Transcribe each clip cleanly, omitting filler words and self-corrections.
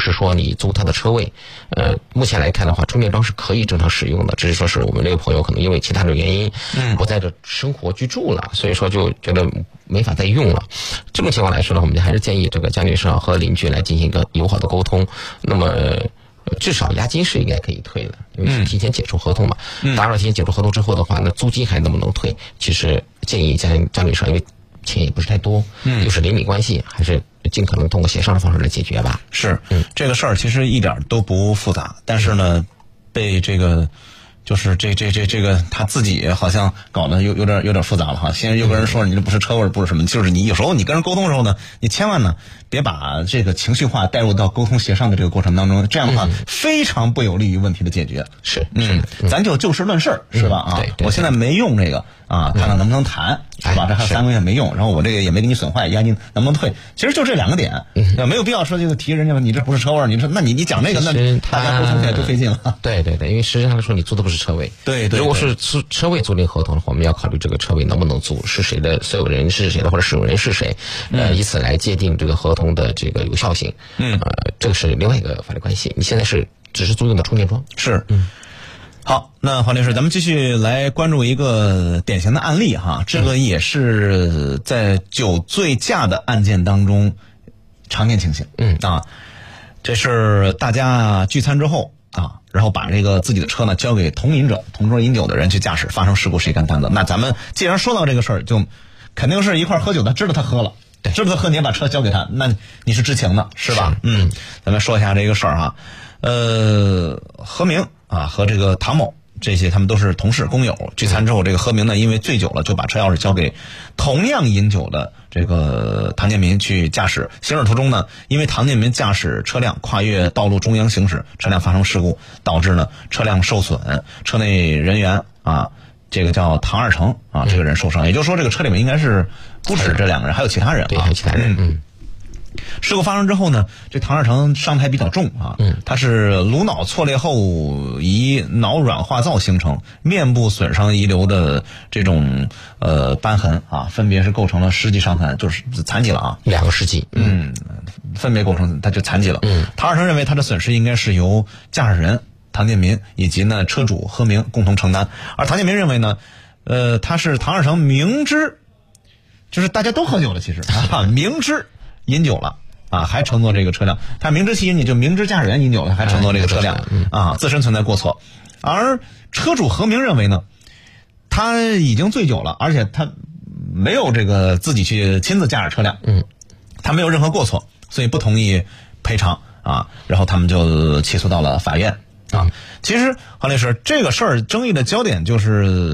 是说你租他的车位，目前来看的话，充电桩是可以正常使用的，只是说是我们这个朋友可能因为其他的原因，不在这生活居住了，所以说就觉得没法再用了。这种情况来说呢，我们还是建议这个江女士和邻居来进行一个友好的沟通。那么至少押金是应该可以退的，因为是提前解除合同嘛。当然了，提前解除合同之后的话，那租金还能不能退？其实建议江女士，因为钱也不是太多，又是邻里关系，还是尽可能通过协商的方式来解决吧。 是，这个事儿其实一点都不复杂，但是呢，被这个就是这个他自己好像搞得有点复杂了哈。现在又跟人说你这不是车位，不是什么，就是你有时候你跟人沟通的时候呢，你千万呢别把这个情绪化带入到沟通协商的这个过程当中，这样的话非常不有利于问题的解决。 是， 咱就事论事是吧？啊， 对， 我现在没用这个啊，看看能不能谈，是吧？这还有3个月没用，然后我这个也没给你损坏，押金能不能退？其实就这2个点，没有必要说这个提人家你这不是车位，你说那你讲这个，那大家沟通起来就费劲了。 对，因为实际上来说，你租的不是车位。 对， 如果是车位租赁合同的话，我们要考虑这个车位能不能租，是谁的所有人是谁的，或者使用人是谁，以此来界定这个合同的这个有效性。这个是另外一个法律关系。你现在只是租用的充电桩。 是。好，那黄律师，咱们继续来关注一个典型的案例哈，这个也是在酒醉驾的案件当中常见情形。这是大家聚餐之后啊，然后把这个自己的车呢交给同饮者、同桌饮酒的人去驾驶，发生事故谁担当的？那咱们既然说到这个事儿，就肯定是一块喝酒的，知道他喝了，知道他喝，你也把车交给他，那你是知情的，是吧？咱们说一下这个事儿哈。何明啊和这个唐某这些他们都是同事工友，聚餐之后，这个何明呢因为醉酒了，就把车钥匙交给同样饮酒的这个唐建民去驾驶。行驶途中呢，因为唐建民驾驶车辆跨越道路中央行驶，车辆发生事故，导致呢车辆受损，车内人员啊，这个叫唐二成啊，这个人受伤。也就是说，这个车里面应该是不止这2个人，还有其他人啊， 对，还有其他人。 事故发生之后呢，这唐二成伤态比较重啊，他是颅脑错裂后以脑软化灶形成，面部损伤遗留的这种瘢痕啊，分别是构成了10级伤残，就是残疾了啊 ，2个10级， 分别构成他就残疾了。唐二成认为他的损失应该是由驾驶人唐建民以及呢车主何明共同承担，而唐建民认为呢，他是唐二成明知，就是大家都喝酒了，其实啊，明知饮酒了啊，还乘坐这个车辆，他明知其饮酒，就明知驾驶员饮酒了，还乘坐这个车辆啊，自身存在过错。而车主何明认为呢，他已经醉酒了，而且他没有这个自己去亲自驾驶车辆，他没有任何过错，所以不同意赔偿啊。然后他们就起诉到了法院啊。其实黄律师，这个事儿争议的焦点就是，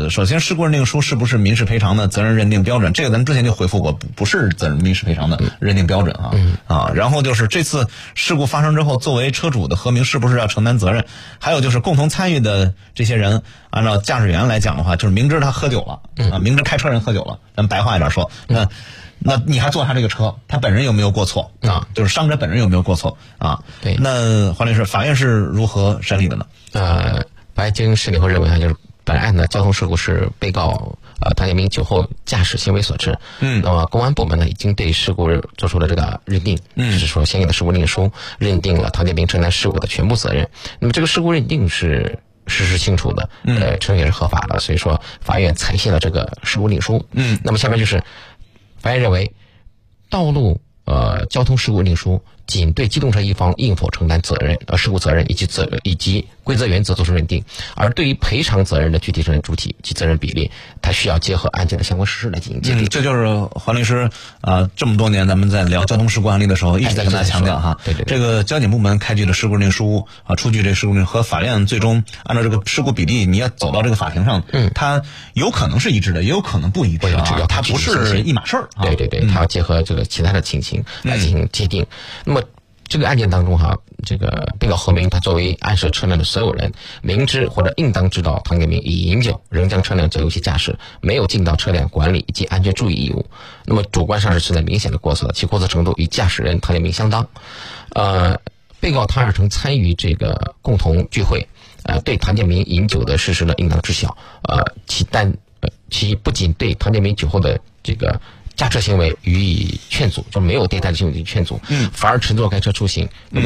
首先事故认定书是不是民事赔偿的责任认定标准，这个咱之前就回复过，不是民事赔偿的认定标准啊。然后就是这次事故发生之后，作为车主的何明是不是要承担责任？还有就是共同参与的这些人，按照驾驶员来讲的话，就是明知他喝酒了啊，明知开车人喝酒了，咱们白话一点说，那你还坐他这个车，他本人有没有过错啊？就是伤者本人有没有过错啊？ 对。 那黄律师，法院是如何审理的呢？ 法院经审理后认为就是本案的交通事故是被告唐建民酒后驾驶行为所致。那么公安部门呢已经对事故做出了这个认定，就是说相应的事故认定书认定了唐建民承担事故的全部责任。那么这个事故认定是事实清楚的，程序也是合法的，所以说法院采信了这个事故认定书。那么下面就是法院认为，道路交通事故认定书仅对机动车一方应否承担责任、事故责任以及规则原则作出认定，而对于赔偿责任的具体责任主体及责任比例，它需要结合案件的相关事实来进行界定。 这就是黄律师这么多年咱们在聊交通事故案例的时候一直在跟大家强调哈， 对， 这个交警部门开具的事故认定书啊，出具这个事故认定和法院最终按照这个事故比例，你要走到这个法庭上，它有可能是一致的，也有可能不一致啊，它不是一码事儿。 对，它要结合这个其他的情形来进行界定。那么这个案件当中这个被告何明他作为案涉车辆的所有人，明知或者应当知道唐建民已饮酒，仍将车辆交由其驾驶，没有尽到车辆管理以及安全注意义务，那么主观上是存在明显的过错的，其过错程度与驾驶人唐建民相当。被告唐二成参与这个共同聚会，对唐建民饮酒的事实呢应当知晓，其不仅对唐建民酒后的这个驾车行为予以劝阻，就没有对他的行为予以劝阻，反而乘坐该车出行。